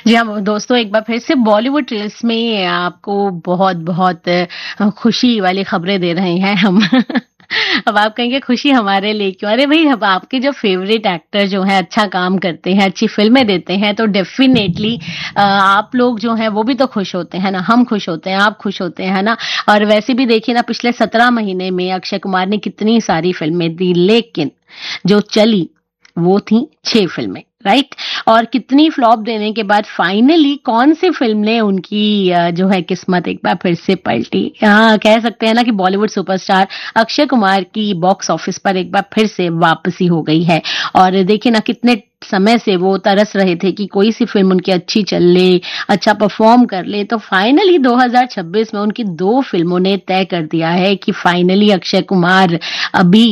जी हाँ, दोस्तों एक बार फिर से बॉलीवुड रील्स में आपको बहुत-बहुत खुशी वाली खबरें दे रहे हैं हम। अब आप कहेंगे खुशी हमारे लिए क्यों? अरे भई अब आपके जो फ़ेवरेट एक्टर जो हैं अच्छा काम करते हैं, अच्छी फ़िल्में देते हैं तो डेफ़िनेटली आप लोग जो हैं वो भी तो खुश होते हैं ना, हम खुश होते हैं, आप खुश होते हैं, है ना? और वैसे भी देखिए ना पिछले 17 महीने में अक्षय कुमार ने कितनी सारी फ़िल्में दी लेकिन जो चली वो थी 6 फ़िल्में, राइट? और कितनी फ्लॉप देने के बाद फाइनली कौन-सी फ़िल्म ने उनकी जो है किस्मत एक बार फिर से पलटी। हाँ, कह सकते हैं ना कि बॉलीवुड सुपरस्टार अक्षय कुमार की बॉक्स ऑफिस पर एक बार फिर से वापसी हो गई है। और देखिए ना कितने समय से वो तरस रहे थे कि कोई-सी फ़िल्म उनकी अच्छी चल ले, अच्छा परफ़ॉर्म कर ले, तो फाइनली 2026 में उनकी 2 फ़िल्मों ने तय कर दिया है कि फाइनली अक्षय कुमार अभी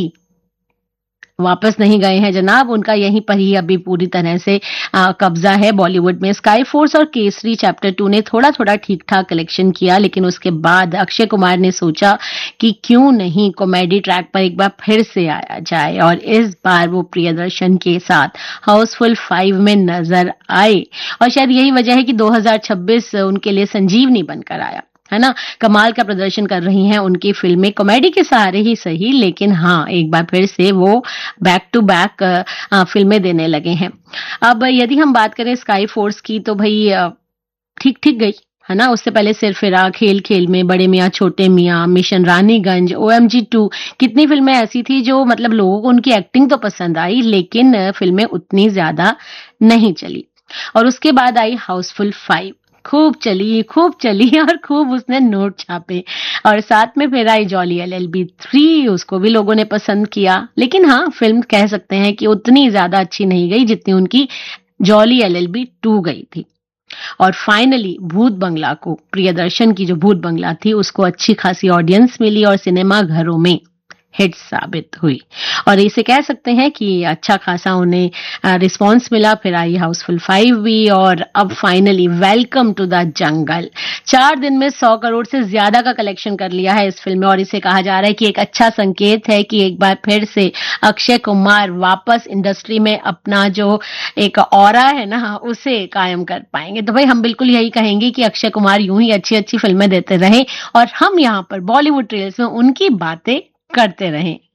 वापस नहीं गए हैं जनाब, उनका यहीं पर ही अभी पूरी तरह से कब्ज़ा है बॉलीवुड में। स्काई फोर्स और केसरी चैप्टर 2 ने थोड़ा-थोड़ा ठीक-ठाक कलेक्शन किया, लेकिन उसके बाद अक्षय कुमार ने सोचा कि क्यों नहीं कॉमेडी ट्रैक पर एक बार फिर से आया जाए और इस बार वो प्रियदर्शन के साथ हाउसफुल 5 में नज़र आए और शायद यही वजह है कि 2026 उनके लिए संजीवनी बनकर आया। है ना? कमाल का प्रदर्शन कर रही हैं उनकी फ़िल्में, कॉमेडी के सहारे ही सही लेकिन हाँ, एक बार फिर से वो बैक टू बैक फ़िल्में देने लगे हैं। अब यदि हम बात करें स्काई फ़ोर्स की तो भई ठीक-ठीक गई, है ना? उससे पहले सिरफिरा, खेल-खेल में, बड़े मियाँ छोटे मियाँ, मिशन रानीगंज, ओएमजी 2 कितनी फ़िल्में ऐसी थी जो मतलब लोगों को उनकी एक्टिंग तो पसंद आई लेकिन फ़िल्में उतनी ज़्यादा नहीं चली। और उसके बाद आई हाउसफुल 5 खूब चली और खूब उसने नोट छापे और साथ में फिर आई जॉली एलएलबी 3 उसको भी लोगों ने पसंद किया। लेकिन हाँ, फ़िल्म कह सकते हैं कि उतनी ज़्यादा अच्छी नहीं गई जितनी उनकी जॉली एलएलबी 2 गई थी। और फाइनली भूत बंगला को प्रियदर्शन की जो भूत बंगला थी उसको अच्छी खासी ऑडियंस मिली और सिनेमा घरों में हिट साबित हुई और इसे कह सकते हैं कि अच्छा खासा उन्हें रिस्पांस मिला। फिर आई हाउसफुल 5 भी और अब finally welcome to the jungle 4 दिन में 100 करोड़ से ज्यादा का कलेक्शन कर लिया है इस फिल्म में और इसे कहा जा रहा है कि एक अच्छा संकेत है कि एक बार फिर से अक्षय कुमार वापस इंडस्ट्री में अपना जो एक ऑरा है ना उसे कायम कर पाएंगे। तो भाई हम बिल्कुल यही कहेंगे कि अक्षय कुमार यूं ही अच्छी अच्छी फिल्में देते रहे और हम यहाँ पर बॉलीवुड ट्रेल्स में उनकी बातें करते रहें।